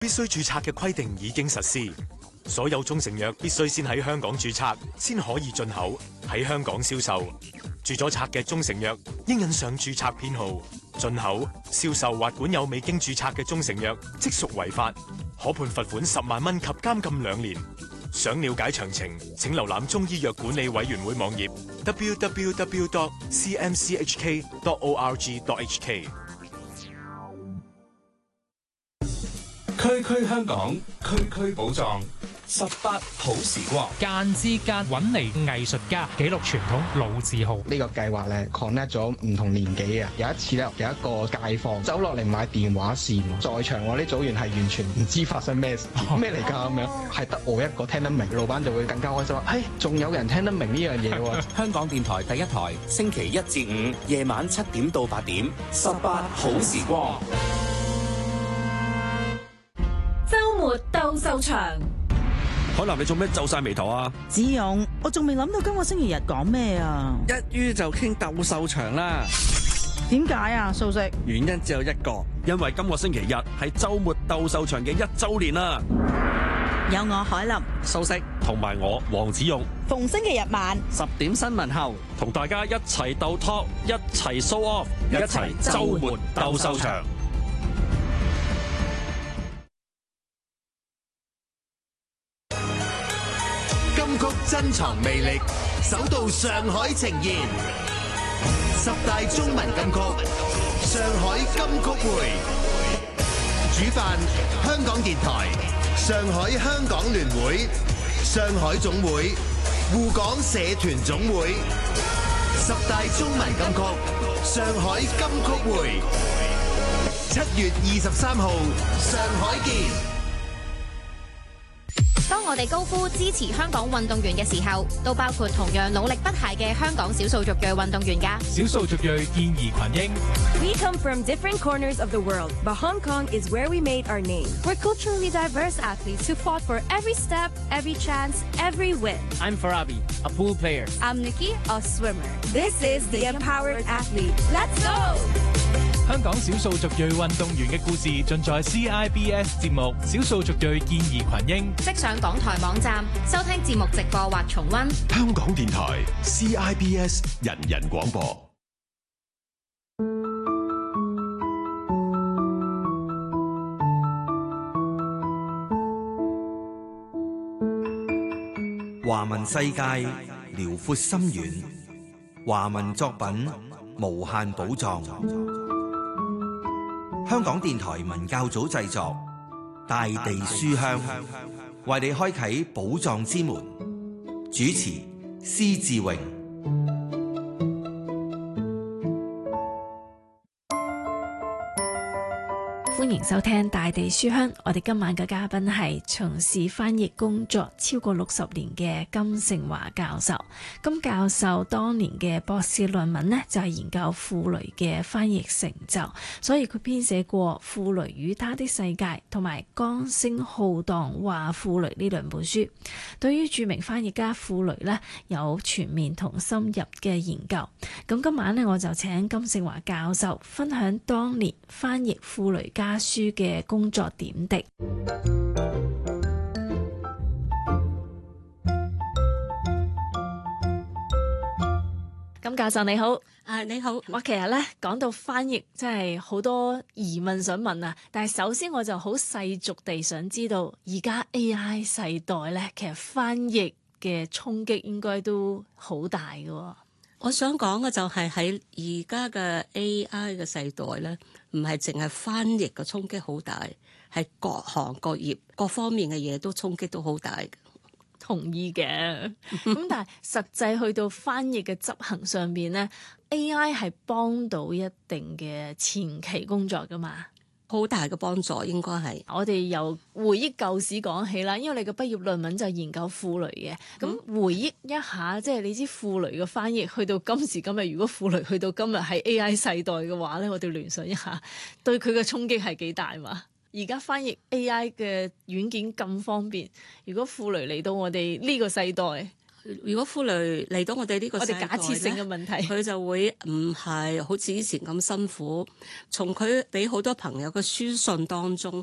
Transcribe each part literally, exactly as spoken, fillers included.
必須註冊嘅規定已經實施，所有中成藥必須先喺香港註冊，先可以進口，喺香港銷售。註咗冊嘅中成藥應印上註冊編號。進口、銷售或管有未經註冊嘅中成藥，即屬違法，可判罰款十萬蚊及監禁兩年。想了解詳情，請瀏覽中醫藥管理委員會網頁 double-u double-u double-u dot c m c h k dot org dot h k。 區區香港，區區寶藏，十八好時光。 間之間揾嚟藝術家記錄傳統老字號。 呢個計劃咧 connect 咗唔同年紀嘅。有一次咧，有一個街坊走落嚟買電話線，在場我啲組員係完全唔知發生咩事，咩嚟㗎咁樣，係得我一個聽得明，老闆就會更加開心話：嘿，仲有人聽得明呢樣嘢喎！ 香港電台第一台，星期一至五夜晚七點到八點，十八好時光。 週末鬥獸場。 海南，你做咩皺晒眉頭啊？ 子勇，我仲未諗到今個星期日講咩啊！ 一於就傾鬥獸場啦。 點解啊？素食原因只有一個，因為今個星期日係週末鬥獸場嘅一週年啦。 有我海林、 素食同埋我黃子勇， 逢星期日晚十點新聞後，同大家一齊鬥 talk， 一齊 show off， 一齊週末鬥獸場。 金曲珍藏魅力，首度上海呈現十大中文金曲，上海金曲會。主辦香港電台、上海香港聯會、上海總會、滬港社團總會。十大中文金曲，上海金曲會，七月二十三號，上海見。 當我哋高呼支持香港運動員嘅時候，都包括同樣努力不懈嘅香港少數族裔運動員㗎。 少數族裔健兒群英。 We come from different corners of the world, but Hong Kong is where we made our name. We're culturally diverse athletes who fought for every step, every chance, every win. I'm Farabi, a pool player. I'm Nikki, a swimmer. This is the Empowered Athlete. Let's go! 香港少數族裔運動員嘅故事盡在 C I B S 節目《少數族裔健兒群英》， 即上港台網站收聽節目直播或重溫。 香港電台 C I B S 人人廣播。 華文世界遼闊深遠，華文作品無限寶藏。香港電台文教組製作，大地書香，為你開啟寶藏之門。主持施志榮。 歡迎收聽大地書香，我哋今晚嘅嘉賓係從事翻譯工作超過六十年嘅金盛華教授。金教授當年嘅博士論文呢，就係研究傅雷嘅翻譯成就，所以佢編寫過《傅雷與他的世界》同埋《江聲浩蕩話傅雷》呢兩本書。對於著名翻譯家傅雷呢，有全面同深入嘅研究。咁今晚呢，我就請金盛華教授分享當年翻譯傅雷家書嘅工作點滴。金教授你好。 啊，你好。 我其實咧講到翻譯真係好多疑問想問啊，但係首先我就好世俗地想知道，而家 A I 世代咧，其實翻譯嘅衝擊應該都好大㗎。 我想講嘅就係喺而家嘅 A I 嘅世代咧，唔係淨係翻譯嘅衝擊好大，係各行各業各方面嘅嘢都衝擊都好大嘅。 同意嘅。咁但係實際去到翻譯嘅執行上邊咧，A I 係幫到一定嘅前期工作噶嘛？ 好大嘅幫助應該係。 我哋由回憶舊史講起啦，因為你嘅畢業論文就係研究傅雷嘅。咁、嗯、回憶一下，即係你知傅雷嘅翻譯去到今時今日，如果傅雷去到今日係 A I 世代嘅話咧，我哋聯想一下，對佢嘅衝擊係幾大嘛？而家翻譯 A I 嘅軟件咁方便，如果傅雷嚟到我哋呢個世代， 如果傅雷嚟到我哋呢個世代， 我哋假設性嘅問題， 佢就會唔係好似以前咁辛苦。從佢俾好多朋友嘅書信當中，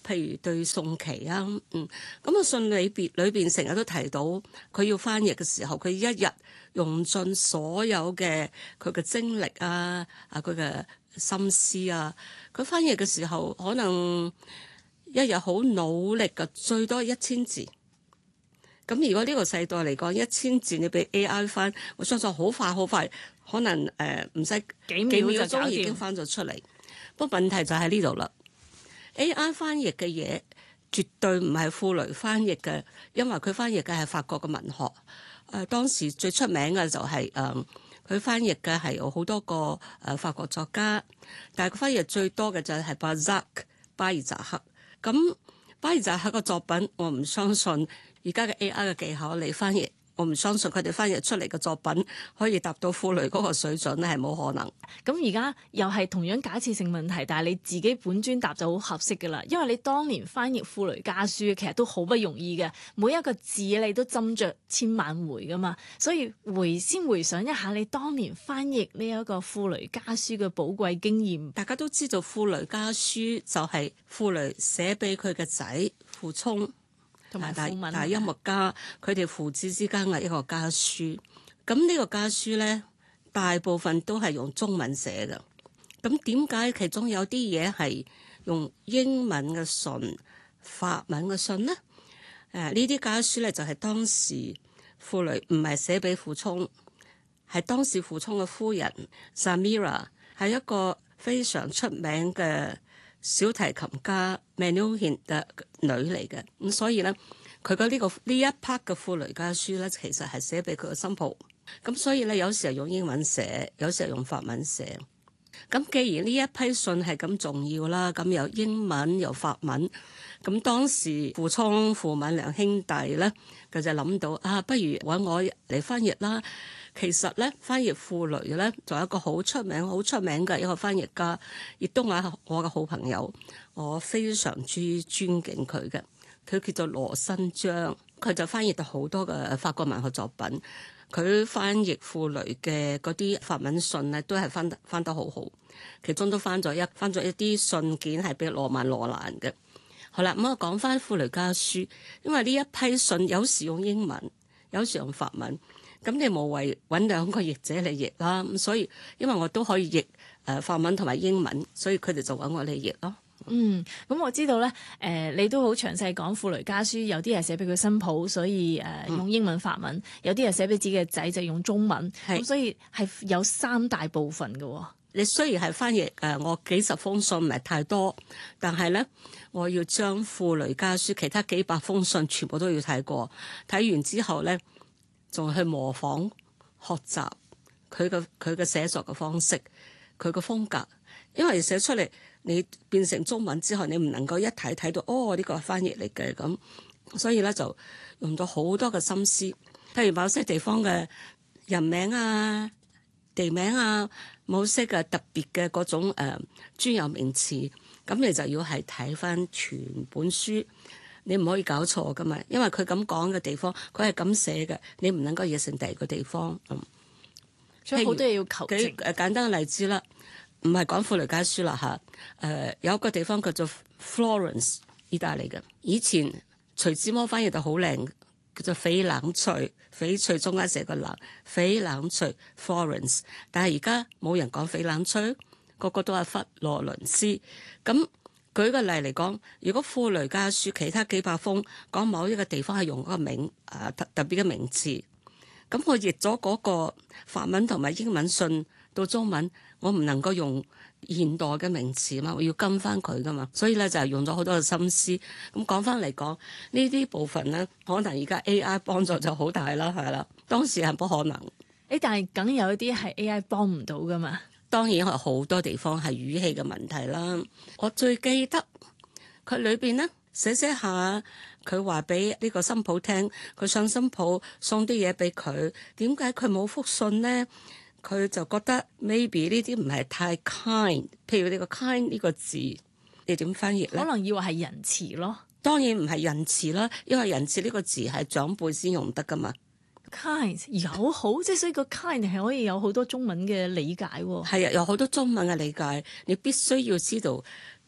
譬如對宋琦啊，嗯，咁啊信裏邊裏邊成日都提到佢要翻譯嘅時候，佢一日用盡所有嘅佢嘅精力啊，啊佢嘅心思啊，佢翻譯嘅時候可能一日好努力嘅，最多一千字。咁如果呢個世代嚟講，一千字你俾 A I 翻，我相信好快好快，可能誒唔使幾秒幾秒鐘已經翻咗出嚟。不過問題就喺呢度啦。A I 翻譯嘅嘢絕對唔係傅雷翻譯嘅，因為佢翻譯嘅係法國嘅文學。誒、呃、當時最出名嘅就係誒佢翻譯嘅係有好多個誒、呃、法國作家，但係佢翻譯最多嘅就係巴扎克巴爾扎克。咁巴爾扎克嘅作品，我唔相信而家嘅 A I 嘅技巧嚟翻譯。我唔相信佢哋翻譯出嚟嘅作品可以達到傅雷嗰個水準咧，係冇可能。 咁而家又係同樣假設性問題，但係你自己本專答就好合適㗎啦，因為你當年翻譯傅雷家書其實都好不容易嘅，每一個字你都斟酌千萬回㗎嘛，所以回先回想一下你當年翻譯呢一個傅雷家書嘅寶貴經驗。 大家都知道傅雷家書就係傅雷寫俾佢嘅仔傅聰。同埋大大音樂家，佢哋父子之間嘅一個家書。咁呢個家書咧，大部分都係用中文寫嘅。咁點解其中有啲嘢係用英文嘅信、法文嘅信咧？誒、呃，呢啲家書咧就係、是、當時傅雷唔係寫俾傅聰，係當時傅聰嘅夫人 Samira 係一個非常出名嘅小提琴家 Menuhin 嘅女嚟嘅，咁所以咧，佢嘅呢個呢一 part 嘅傅雷家書咧，其實係寫俾佢嘅新抱。咁所以咧，有時係用英文寫，有時係用法文寫。咁既然呢一批信係咁重要啦，咁有英文有法文，咁當時傅聰傅敏良兄弟咧，佢就諗到啊，不如揾我嚟翻譯啦。其實咧，翻譯傅雷咧，仲有一個好出名、好出名嘅一個翻譯家，亦都係我嘅好朋友，我非常之尊敬佢嘅。佢叫做羅新章，佢就翻譯到好多嘅法國文學作品。佢翻譯傅雷嘅嗰啲法文信咧，都係翻得翻得好好。其中都翻咗一翻咗一啲信件係俾羅曼羅蘭嘅。好啦，咁我講翻傅雷家書，因為呢一批信有時用英文，有時用法文。咁你無謂揾兩個譯者嚟譯啦，咁所以因為我都可以譯誒法文同埋英文，所以佢哋就揾我嚟譯咯。 嗯，咁我知道咧，誒、呃、你都好詳細講傅雷家書，有啲係寫俾佢新抱，所以誒、呃、用英文法文；嗯、有啲係寫俾自己嘅仔，就用中文。咁所以係有三大部分嘅、哦。 你雖然係翻譯誒我幾十封信唔係太多，但係咧我要將傅雷家書其他幾百封信全部都要睇過，睇完之後咧，仲去模仿學習佢嘅佢嘅寫作嘅方式，佢嘅風格，因為寫出嚟你變成中文之後，你唔能夠一睇睇到哦呢、這個係翻譯嚟嘅咁，所以咧就用咗好多嘅心思，譬如某些地方嘅人名啊、地名啊、某些嘅特別嘅嗰種誒、呃、專有名詞，咁你就要係睇翻全本書。你唔可以搞錯噶嘛，因為佢咁講嘅地方，佢係咁寫嘅，你唔能夠譯成第二個地方。嗯， 所以好多嘢要求證。 誒簡單嘅例子啦，唔係講傅雷家書啦嚇。誒、呃、有一個地方叫做 Florence， 意大利嘅。以前徐志摩翻譯得好靚，叫做翡冷翠，翡翠中間寫個冷，翡冷翠 Florence。但係而家冇人講翡冷翠，個個都係佛羅倫斯咁。舉個例嚟講，如果傅雷家書其他幾百封講某一個地方係用嗰個名啊特特別嘅名詞，咁我譯咗嗰個法文同埋英文信到中文，我唔能夠用現代嘅名詞嘛，我要跟翻佢噶嘛，所以咧就係用咗好多嘅心思。咁講翻嚟講，呢啲部分咧，可能而家 A I 幫助就好大啦，係啦，當時係不可能。 誒，但係梗有一啲係 A I 幫唔到噶嘛。 當然係好多地方係語氣嘅問題啦。我最記得佢裏邊咧寫寫下，佢話俾呢個新抱聽，佢想新抱送啲嘢俾佢，點解佢冇覆信呢？佢就覺得 maybe 呢啲唔係太 kind， 譬如呢個 kind 呢個字，你點翻譯咧？ 可能以為係仁慈咯。 當然唔係仁慈啦，因為仁慈呢個字係長輩先用得噶嘛。 kind 友好，即係所以個 kind 係可以有好多中文嘅理解喎。 係啊，有好多中文嘅理解，你必須要知道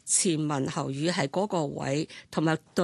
前文後語係嗰個位，同埋對